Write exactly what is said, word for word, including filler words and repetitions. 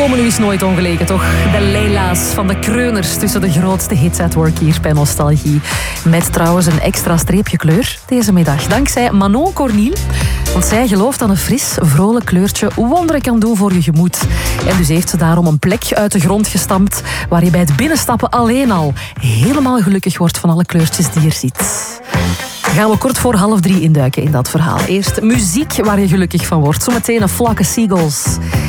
komen nu eens nooit ongelegen, toch? De Leila's van de Kreuners tussen de grootste hits at work hier bij Nostalgie. Met trouwens een extra streepje kleur deze middag. Dankzij Manon Corniel. Want zij gelooft dat een fris, vrolijk kleurtje wonderen kan doen voor je gemoed. En dus heeft ze daarom een plek uit de grond gestampt waar je bij het binnenstappen alleen al helemaal gelukkig wordt van alle kleurtjes die je ziet. Gaan we kort voor half drie induiken in dat verhaal. Eerst muziek waar je gelukkig van wordt. Zometeen een Flock of Seagulls.